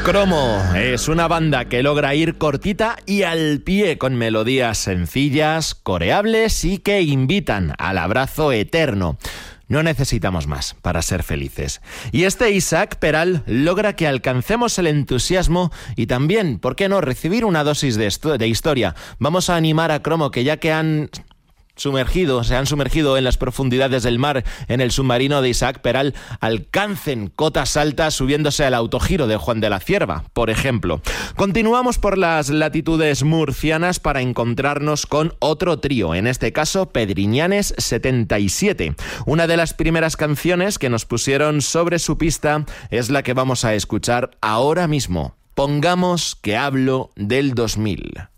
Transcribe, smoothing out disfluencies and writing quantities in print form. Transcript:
Cromo es una banda que logra ir cortita y al pie con melodías sencillas, coreables y que invitan al abrazo eterno. No necesitamos más para ser felices. Y este Isaac Peral logra que alcancemos el entusiasmo y también, ¿por qué no?, recibir una dosis de historia. Vamos a animar a Cromo que ya que se han sumergido en las profundidades del mar en el submarino de Isaac Peral, alcancen cotas altas subiéndose al autogiro de Juan de la Cierva, por ejemplo. Continuamos por las latitudes murcianas para encontrarnos con otro trío, en este caso Pedriñanes 77. Una de las primeras canciones que nos pusieron sobre su pista es la que vamos a escuchar ahora mismo. Pongamos que hablo del 2000.